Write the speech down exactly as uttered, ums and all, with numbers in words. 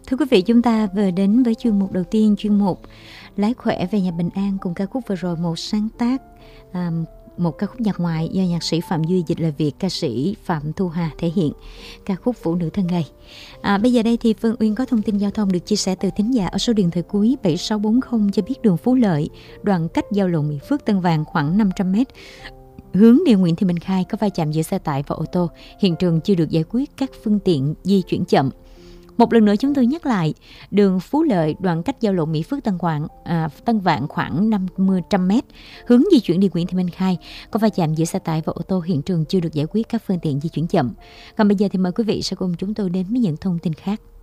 Thưa quý vị, chúng ta vừa đến với chuyên mục đầu tiên, chuyên mục Lái khỏe về nhà bình an, cùng ca khúc vừa rồi một sáng tác, à, một ca khúc nhạc ngoại do nhạc sĩ Phạm Duy dịch lời Việt, ca sĩ Phạm Thu Hà thể hiện, ca khúc Phụ nữ thân gầy. À, bây giờ đây thì Phương Uyên có thông tin giao thông được chia sẻ từ thính giả ở số điện thoại cuối bảy sáu bốn không cho biết đường Phú Lợi, đoạn cách giao lộ Mỹ Phước Tân Vàng khoảng năm trăm mét. Hướng đi Nguyễn Thị Minh Khai có va chạm giữa xe tải và ô tô, hiện trường chưa được giải quyết, các phương tiện di chuyển chậm. Một lần nữa chúng tôi nhắc lại, đường Phú Lợi đoạn cách giao lộ Mỹ Phước Tân Quảng, à, Tân Vạn khoảng năm trăm mét, hướng di chuyển đi Nguyễn Thị Minh Khai có va chạm giữa xe tải và ô tô, hiện trường chưa được giải quyết, các phương tiện di chuyển chậm. Còn bây giờ thì mời quý vị sẽ cùng chúng tôi đến với những thông tin khác.